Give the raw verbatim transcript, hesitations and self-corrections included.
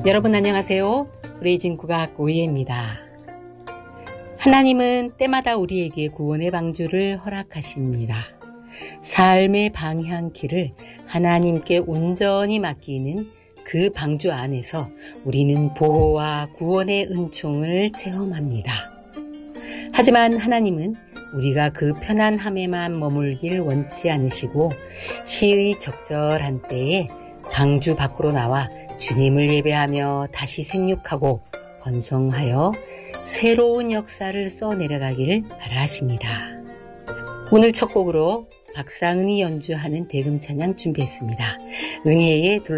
여러분 안녕하세요. 브레이징 국악 오이혜입니다. 하나님은 때마다 우리에게 구원의 방주를 허락하십니다. 삶의 방향키를 하나님께 온전히 맡기는 그 방주 안에서 우리는 보호와 구원의 은총을 체험합니다. 하지만 하나님은 우리가 그 편안함에만 머물길 원치 않으시고 시의 적절한 때에 방주 밖으로 나와 주님을 예배하며 다시 생육하고 번성하여 새로운 역사를 써내려가기를 바라십니다. 오늘 첫 곡으로 박상은이 연주하는 대금찬양 준비했습니다. 은혜의 둘